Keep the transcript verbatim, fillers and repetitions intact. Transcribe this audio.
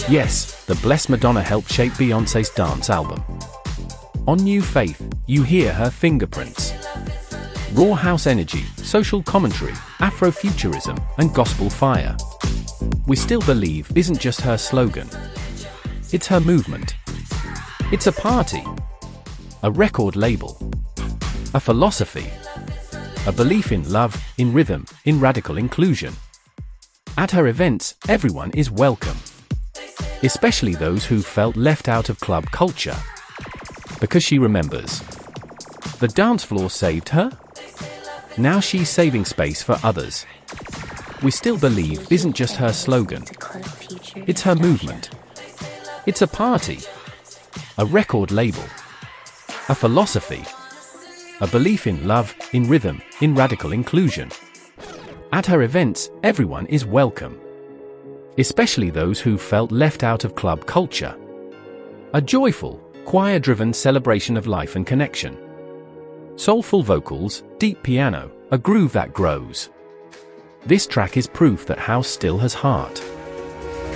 Yes, the Blessed Madonna helped shape Beyoncé's dance album. On New Faith, you hear her fingerprints. Raw house energy, social commentary, Afrofuturism, and gospel fire. We Still Believe isn't just her slogan. It's her movement. It's a party. A record label. A philosophy. A belief in love, in rhythm, in radical inclusion. At her events, everyone is welcome. Especially those who felt left out of club culture. Because she remembers. The dance floor saved her. Now she's saving space for others. We Still Believe isn't just her slogan. It's her movement. It's a party. A record label. A philosophy. A belief in love, in rhythm, in radical inclusion. At her events, everyone is welcome. Especially those who felt left out of club culture. A joyful, choir-driven celebration of life and connection. Soulful vocals, deep piano, a groove that grows. This track is proof that house still has heart.